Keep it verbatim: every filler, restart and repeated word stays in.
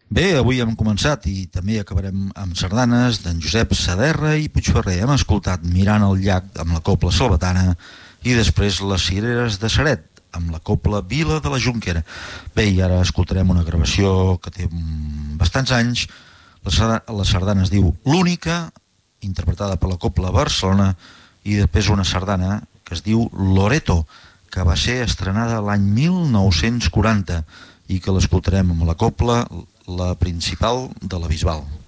Bé, avui hem començat i també acabarem amb sardanes d'en Josep Saderra i Puigferrer. Hem escoltat Mirant el llac amb la cobla salvatana i després Les cireres de Ceret amb la cobla Vila de la Jonquera. Bé, i ara escoltarem una gravació que té bastants anys. La sardana es diu L'Única, interpretada per la cobla Barcelona, i després una sardana que es diu Loreto, que va ser estrenada l'any mil nou-cents quaranta i que l'escoltarem amb la cobla La Principal de la Bisbal.